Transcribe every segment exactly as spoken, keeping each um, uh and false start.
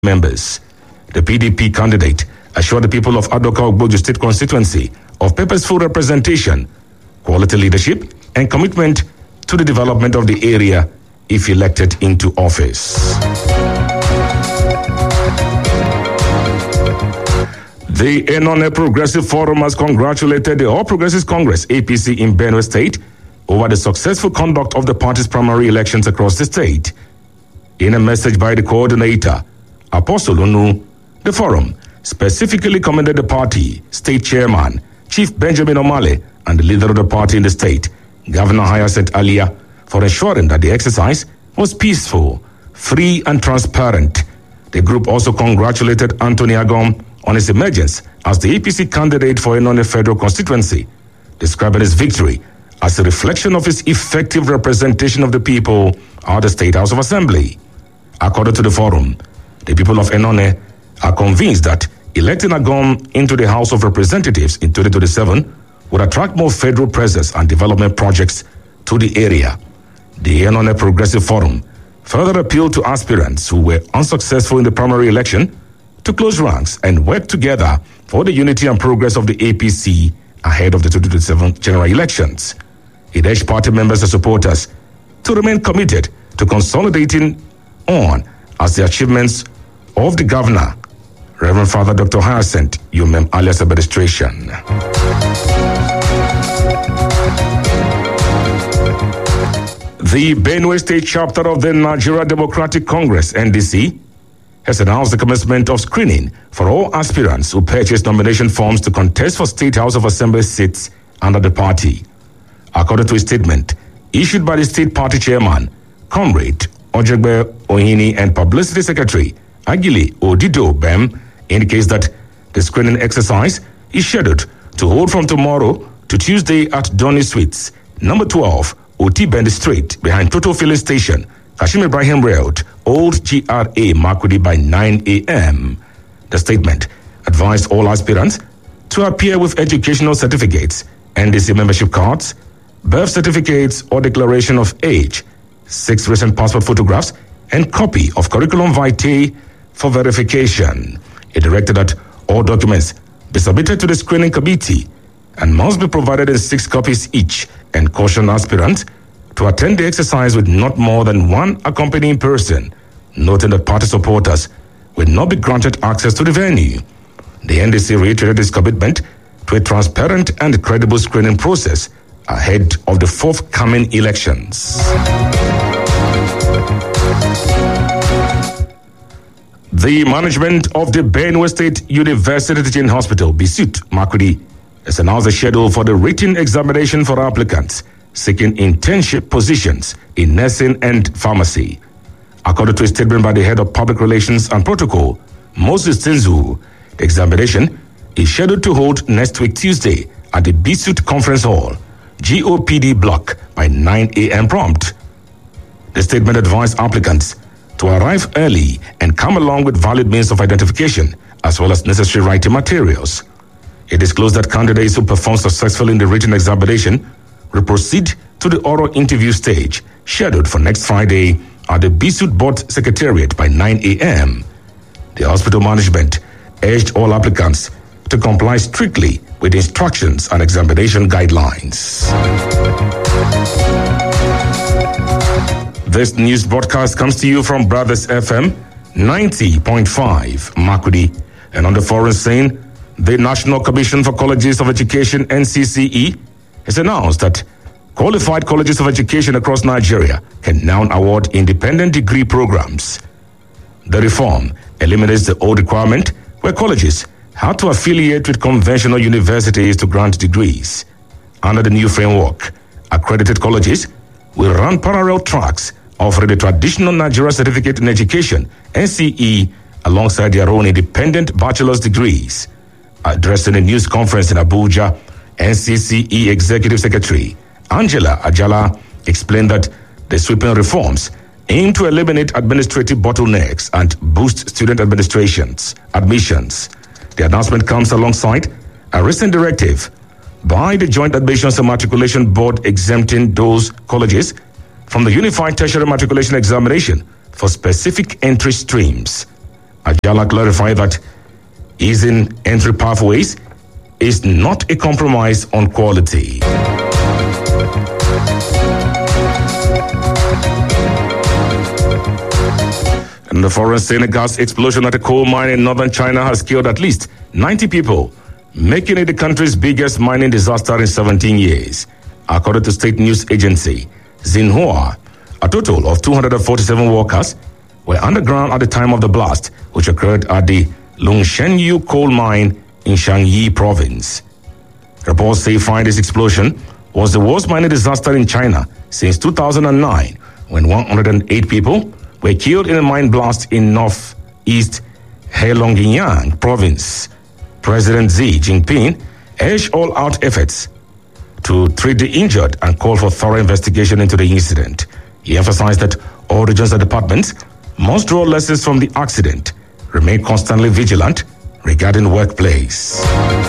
members. The P D P candidate assured the people of Adoka-Ogboju State constituency of purposeful representation, quality leadership, and commitment to the development of the area if elected into office. The Enone Progressive Forum has congratulated the All Progressives Congress A P C in Benue State over the successful conduct of the party's primary elections across the state. In a message by the coordinator, Apostle Unu, the forum specifically commended the party state chairman, Chief Benjamin Omale, and the leader of the party in the state, Governor Hyacinth Alia, for ensuring that the exercise was peaceful, free, and transparent. The group also congratulated Anthony Agom on his emergence as the A P C candidate for Enone Federal Constituency, describing his victory as a reflection of his effective representation of the people at the State House of Assembly. According to the forum, the people of Enone are convinced that electing Agom into the House of Representatives in twenty twenty-seven would attract more federal presence and development projects to the area. The Enone Progressive Forum further appealed to aspirants who were unsuccessful in the primary election to close ranks and work together for the unity and progress of the A P C ahead of the twenty twenty-seven general elections. It urged party members and supporters to remain committed to consolidating on as the achievements of the governor, Reverend Father Doctor Hyacinth Umem Alia's administration. The Benue State chapter of the Nigeria Democratic Congress, N D C, has announced the commencement of screening for all aspirants who purchased nomination forms to contest for State House of Assembly seats under the party. According to a statement issued by the state party chairman, Comrade Ojegbe Ohini, and Publicity Secretary Agili Odido Bem, indicates that the screening exercise is scheduled to hold from tomorrow to Tuesday at Donny Suites, number twelve, Oti Bend Street, behind Total Filling Station, Kashim Ibrahim Road, Old G R A, Makurdi, by nine a.m. The statement advised all aspirants to appear with educational certificates, N D C membership cards, birth certificates or declaration of age, six recent passport photographs, and copy of curriculum vitae for verification. It directed that all documents be submitted to the screening committee and must be provided in six copies each, and cautioned aspirants to attend the exercise with not more than one accompanying person, noting that party supporters will not be granted access to the venue. The N D C reiterated its commitment to a transparent and credible screening process ahead of the forthcoming elections. The management of the Benue State University Teaching Hospital, B S U T, Makurdi, has announced the schedule for the written examination for applicants seeking internship positions in nursing and pharmacy. According to a statement by the head of public relations and protocol, Moses Tinzu, the examination is scheduled to hold next week Tuesday at the B S U T Conference Hall, G O P D block, by nine a.m. prompt. The statement advised applicants to arrive early and come along with valid means of identification as well as necessary writing materials. It disclosed that candidates who perform successfully in the written examination will proceed to the oral interview stage, scheduled for next Friday at the B S U T Board Secretariat by nine a.m. The hospital management urged all applicants to comply strictly with instructions and examination guidelines. This news broadcast comes to you from Brothers F M ninety point five, Makurdi. And on the foreign scene, the National Commission for Colleges of Education, N C C E, has announced that qualified colleges of education across Nigeria can now award independent degree programs. The reform eliminates the old requirement where colleges had to affiliate with conventional universities to grant degrees. Under the new framework, accredited colleges will run parallel tracks offering the traditional Nigeria Certificate in Education, N C E, alongside their own independent bachelor's degrees. Addressing a news conference in Abuja, N C C E Executive Secretary Angela Ajala explained that the sweeping reforms aim to eliminate administrative bottlenecks and boost student administrations, admissions. The announcement comes alongside a recent directive by the Joint Admissions and Matriculation Board exempting those colleges from the Unified Tertiary Matriculation Examination for specific entry streams. Ajala clarified that easing entry pathways is not a compromise on quality. And the foreign Senegal's explosion at a coal mine in northern China has killed at least ninety people, making it the country's biggest mining disaster in seventeen years. According to state news agency Xinhua, a total of two hundred forty-seven workers were underground at the time of the blast, which occurred at the Longshenyu coal mine in Shaanxi province. Reports say find this explosion was the worst mining disaster in China since two thousand nine, when one hundred eight people were killed in a mine blast in northeast Heilongjiang province. President Xi Jinping urged all-out efforts to treat the injured and called for thorough investigation into the incident. He emphasized that all regions and departments must draw lessons from the accident, remain constantly vigilant regarding the workplace.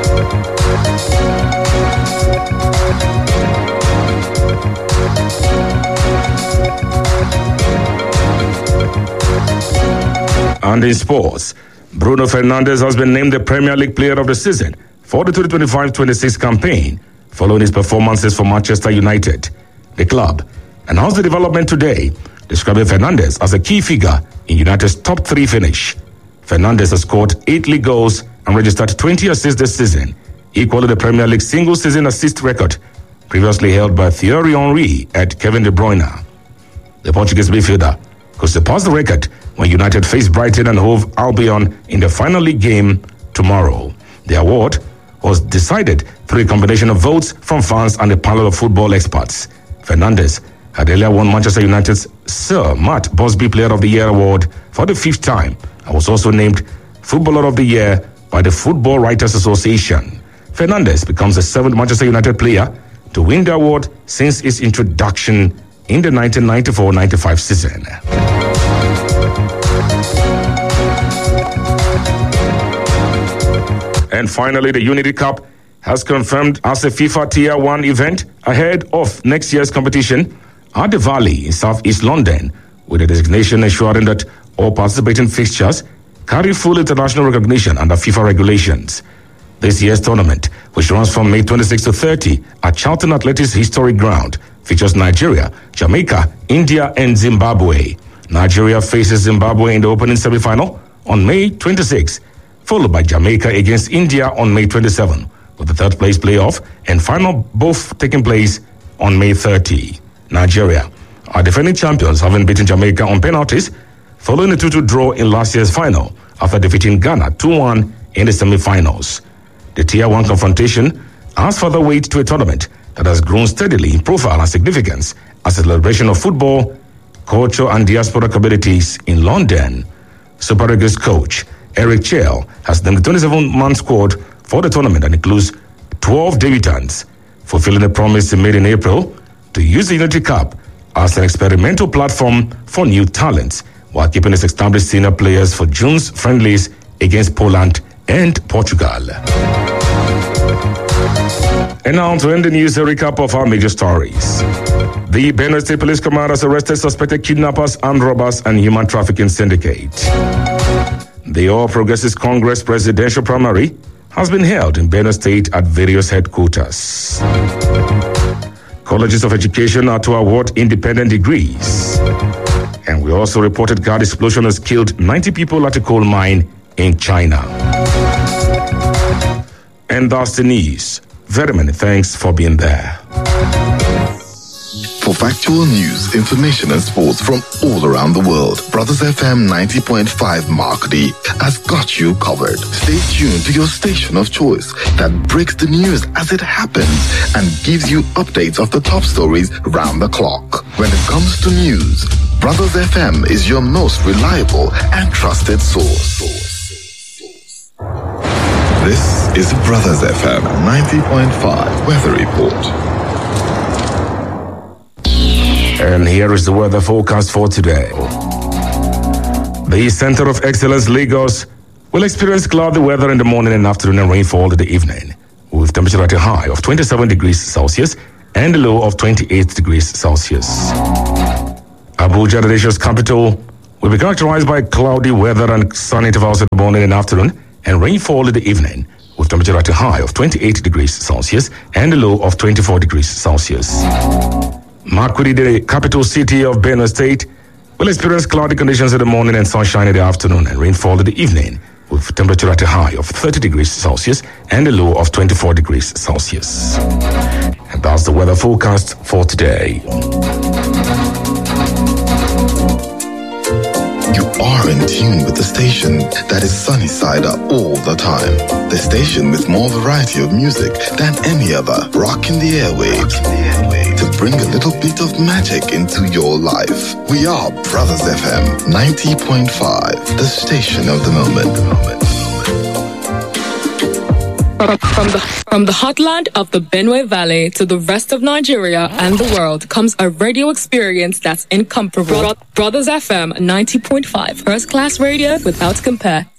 And in sports, Bruno Fernandes has been named the Premier League Player of the Season for the twenty twenty-five twenty-six campaign, following his performances for Manchester United. The club announced the development today, describing Fernandes as a key figure in United's top three finish. Fernandes has scored eight league goals and registered twenty assists this season, equaling the Premier League single-season assist record previously held by Thierry Henry and Kevin De Bruyne. The Portuguese midfielder could surpass the record when United face Brighton and Hove Albion in the final league game tomorrow. The award was decided through a combination of votes from fans and a panel of football experts. Fernandes had earlier won Manchester United's Sir Matt Busby Player of the Year award for the fifth time and was also named Footballer of the Year by the Football Writers Association. Fernandes becomes the seventh Manchester United player to win the award since its introduction in the nineteen ninety-four ninety-five season. And finally, the Unity Cup has confirmed as a FIFA Tier one event ahead of next year's competition at the Valley in southeast London, with a designation ensuring that all participating fixtures carry full international recognition under FIFA regulations. This year's tournament, which runs from May twenty-sixth to thirtieth at Charlton Athletics Historic Ground, features Nigeria, Jamaica, India, and Zimbabwe. Nigeria faces Zimbabwe in the opening semi-final on May twenty-sixth, followed by Jamaica against India on May twenty-seventh, with the third place playoff and final both taking place on May thirtieth. Nigeria are defending champions, having beaten Jamaica on penalties following a two two draw in last year's final after defeating Ghana two one in the semi-finals. The Tier one confrontation adds further weight to a tournament that has grown steadily in profile and significance as a celebration of football, culture, and diaspora communities in London. Super Eagles coach Eric Chell has named the twenty-seven-man squad for the tournament and includes twelve debutants, fulfilling the promise he made in April to use the Unity Cup as an experimental platform for new talents, while keeping his established senior players for June's friendlies against Poland and Portugal. And now to end the news, a recap of our major stories. The Benue State Police Command has arrested suspected kidnappers, armed robbers, and human trafficking syndicate. The All Progressives Congress presidential primary has been held in Benue State at various headquarters. Colleges of education are to award independent degrees. And we also reported car explosion has killed ninety people at a coal mine in China. And that's the news. Very many thanks for being there. For factual news, information, and sports from all around the world, Brothers F M ninety point five Markdi has got you covered. Stay tuned to your station of choice that breaks the news as it happens and gives you updates of the top stories round the clock. When it comes to news, Brothers F M is your most reliable and trusted source. This is Brothers F M ninety point five Weather Report. And here is the weather forecast for today. The Center of Excellence Lagos will experience cloudy weather in the morning and afternoon and rainfall in the evening, with temperature at a high of twenty-seven degrees Celsius and a low of twenty-eight degrees Celsius. Abuja, the nation's capital, will be characterized by cloudy weather and sun intervals in the morning and afternoon, and rainfall in the evening, with temperature at a high of twenty-eight degrees Celsius and a low of twenty-four degrees Celsius. Makurdi, the capital city of Benue State, will experience cloudy conditions in the morning and sunshine in the afternoon, and rainfall in the evening, with temperature at a high of thirty degrees Celsius and a low of twenty-four degrees Celsius. And that's the weather forecast for today. You are in tune with the station that is sunny side up all the time. The station with more variety of music than any other, rocking the airwaves to bring a little bit of magic into your life. We are Brothers F M ninety point five, the station of the moment. From the, from the heartland of the Benue Valley to the rest of Nigeria and the world comes a radio experience that's incomparable. Brothers F M ninety point five, first class radio without compare.